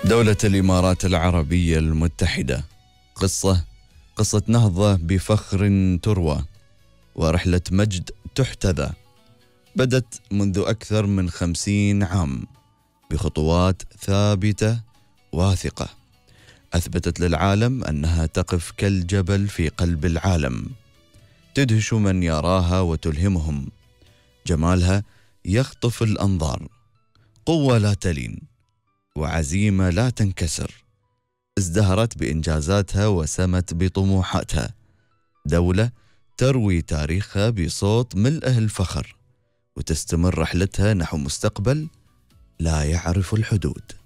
دولة الإمارات العربية المتحدة. قصة نهضة بفخر تروى، ورحلة مجد تحتذى. بدت منذ أكثر من 50 عام بخطوات ثابتة واثقة، أثبتت للعالم أنها تقف كالجبل في قلب العالم، تدهش من يراها وتلهمهم. جمالها يخطف الأنظار، قوة لا تلين وعزيمة لا تنكسر. ازدهرت بإنجازاتها وسمت بطموحاتها. دولة تروي تاريخها بصوت ملئه الفخر، وتستمر رحلتها نحو مستقبل لا يعرف الحدود.